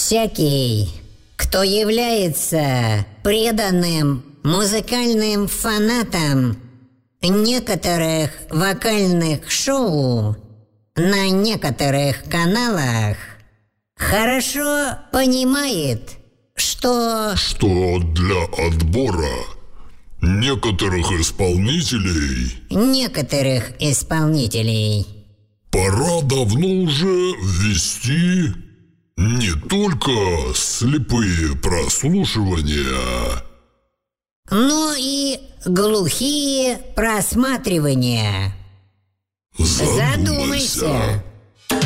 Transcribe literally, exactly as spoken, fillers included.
Всякий, кто является преданным музыкальным фанатом некоторых вокальных шоу на некоторых каналах, хорошо понимает, что... Что для отбора некоторых исполнителей... Некоторых исполнителей... Пора давно уже ввести не только слепые прослушивания, но и глухие просматривания. Задумайся. Задумайся.